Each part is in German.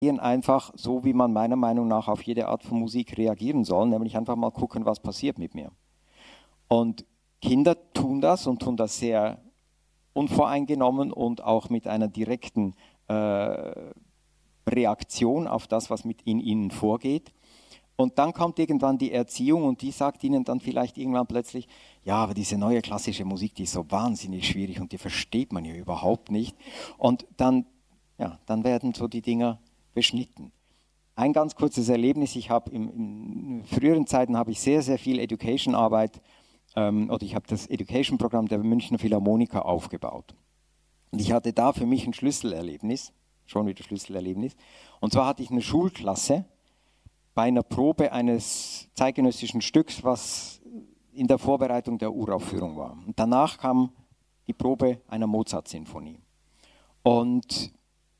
einfach so, wie man meiner Meinung nach auf jede Art von Musik reagieren soll, nämlich einfach mal gucken, was passiert mit mir. Und Kinder tun das und tun das sehr unvoreingenommen und auch mit einer direkten Reaktion auf das, was in ihnen vorgeht. Und dann kommt irgendwann die Erziehung und die sagt ihnen dann vielleicht irgendwann plötzlich, ja, aber diese neue klassische Musik, die ist so wahnsinnig schwierig und die versteht man ja überhaupt nicht. Und dann werden so die Dinger beschnitten. Ein ganz kurzes Erlebnis, ich habe in früheren Zeiten habe ich sehr, sehr viel Education-Arbeit oder ich habe das Education-Programm der Münchner Philharmoniker aufgebaut. Und ich hatte da für mich ein Schlüsselerlebnis, schon wieder Schlüsselerlebnis. Und zwar hatte ich eine Schulklasse bei einer Probe eines zeitgenössischen Stücks, was in der Vorbereitung der Uraufführung war. Und danach kam die Probe einer Mozart-Sinfonie. Und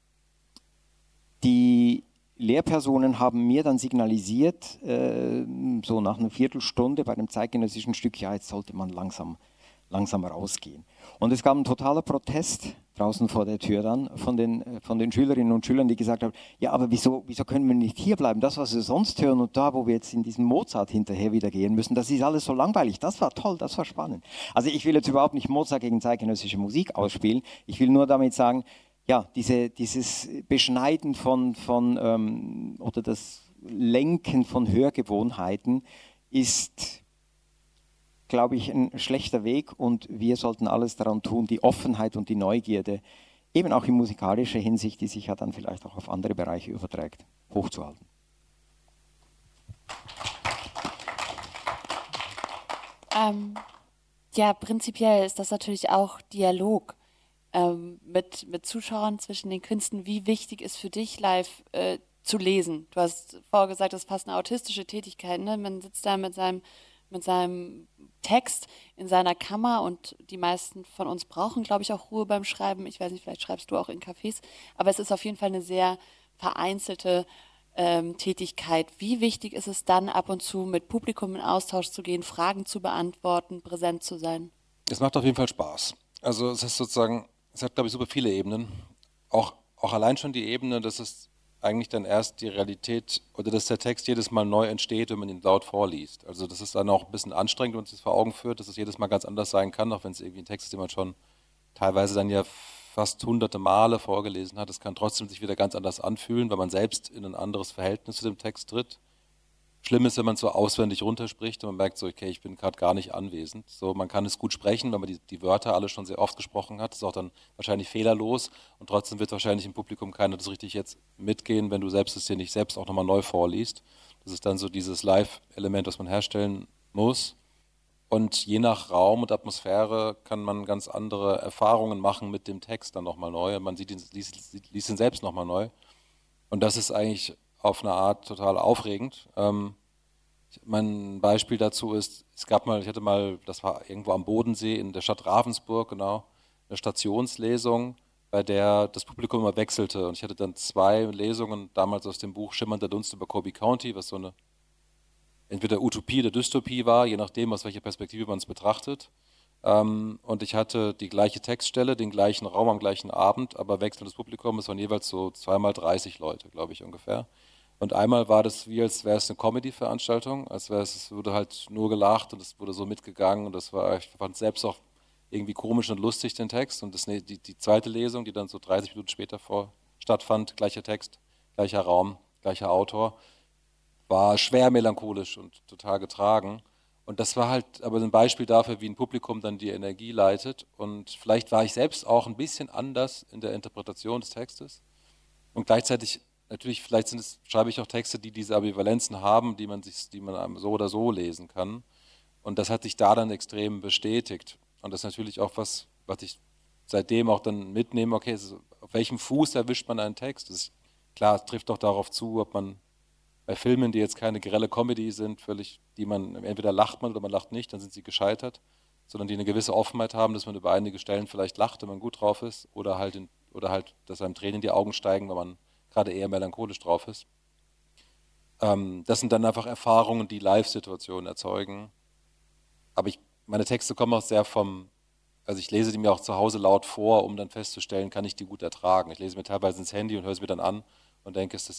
die Lehrpersonen haben mir dann signalisiert, so nach einer Viertelstunde bei dem zeitgenössischen Stück, ja, jetzt sollte man langsam rausgehen. Und es gab einen totaler Protest draußen vor der Tür dann von den Schülerinnen und Schülern, die gesagt haben, ja, aber wieso können wir nicht hier bleiben? Das, was wir sonst hören und da, wo wir jetzt in diesem Mozart hinterher wieder gehen müssen, das ist alles so langweilig. Das war toll, das war spannend. Also ich will jetzt überhaupt nicht Mozart gegen zeitgenössische Musik ausspielen. Ich will nur damit sagen, ja, dieses Beschneiden oder das Lenken von Hörgewohnheiten ist, glaube ich, ein schlechter Weg und wir sollten alles daran tun, die Offenheit und die Neugierde, eben auch in musikalischer Hinsicht, die sich ja dann vielleicht auch auf andere Bereiche überträgt, hochzuhalten. Ja, prinzipiell ist das natürlich auch Dialog mit Zuschauern zwischen den Künsten. Wie wichtig ist für dich live zu lesen? Du hast vorher gesagt, das ist fast eine autistische Tätigkeit. Ne? Man sitzt da mit seinem Text in seiner Kammer und die meisten von uns brauchen, glaube ich, auch Ruhe beim Schreiben. Ich weiß nicht, vielleicht schreibst du auch in Cafés, aber es ist auf jeden Fall eine sehr vereinzelte Tätigkeit. Wie wichtig ist es dann, ab und zu mit Publikum in Austausch zu gehen, Fragen zu beantworten, präsent zu sein? Es macht auf jeden Fall Spaß. Also es ist sozusagen, es hat, glaube ich, super viele Ebenen. Auch allein schon die Ebene, dass es eigentlich dann erst die Realität oder dass der Text jedes Mal neu entsteht, wenn man ihn laut vorliest. Also das ist dann auch ein bisschen anstrengend, wenn man sich das vor Augen führt, dass es jedes Mal ganz anders sein kann, auch wenn es irgendwie ein Text ist, den man schon teilweise dann ja fast hunderte Male vorgelesen hat. Es kann trotzdem sich wieder ganz anders anfühlen, weil man selbst in ein anderes Verhältnis zu dem Text tritt. Schlimm ist, wenn man es so auswendig runterspricht und man merkt so, okay, ich bin gerade gar nicht anwesend. So, man kann es gut sprechen, wenn man die Wörter alle schon sehr oft gesprochen hat. Das ist auch dann wahrscheinlich fehlerlos und trotzdem wird wahrscheinlich im Publikum keiner das richtig jetzt mitgehen, wenn du selbst es dir nicht selbst auch nochmal neu vorliest. Das ist dann so dieses Live-Element, das man herstellen muss. Und je nach Raum und Atmosphäre kann man ganz andere Erfahrungen machen mit dem Text dann nochmal neu. Man liest ihn selbst nochmal neu. Und das ist eigentlich auf eine Art total aufregend. Mein Beispiel dazu ist, ich hatte mal, das war irgendwo am Bodensee in der Stadt Ravensburg, genau, eine Stationslesung, bei der das Publikum immer wechselte. Und ich hatte dann 2 Lesungen, damals aus dem Buch Schimmernder Dunst über Colby County, was so eine entweder Utopie oder Dystopie war, je nachdem, aus welcher Perspektive man es betrachtet. Und ich hatte die gleiche Textstelle, den gleichen Raum am gleichen Abend, aber wechselndes Publikum, es waren jeweils so 2x30 Leute, glaube ich, ungefähr. Und einmal war das wie, als wäre es eine Comedy-Veranstaltung, es wurde halt nur gelacht und es wurde so mitgegangen und ich fand es selbst auch irgendwie komisch und lustig, den Text. Und die zweite Lesung, die dann so 30 Minuten später stattfand, gleicher Text, gleicher Raum, gleicher Autor, war schwer melancholisch und total getragen. Und das war halt aber ein Beispiel dafür, wie ein Publikum dann die Energie leitet. Und vielleicht war ich selbst auch ein bisschen anders in der Interpretation des Textes. Und gleichzeitig, natürlich, schreibe ich auch Texte, die diese Ambivalenzen haben, die man einem so oder so lesen kann. Und das hat sich da dann extrem bestätigt. Und das ist natürlich auch was ich seitdem auch dann mitnehme, okay, auf welchem Fuß erwischt man einen Text? Klar, es trifft auch darauf zu, ob man bei Filmen, die jetzt keine grelle Comedy sind, die man entweder lacht man oder man lacht nicht, dann sind sie gescheitert, sondern die eine gewisse Offenheit haben, dass man über einige Stellen vielleicht lacht, wenn man gut drauf ist, oder halt, dass einem Tränen in die Augen steigen, wenn man gerade eher melancholisch drauf ist. Das sind dann einfach Erfahrungen, die Live-Situationen erzeugen. Aber meine Texte kommen auch sehr also ich lese die mir auch zu Hause laut vor, um dann festzustellen, kann ich die gut ertragen. Ich lese mir teilweise ins Handy und höre es mir dann an und denke, ist das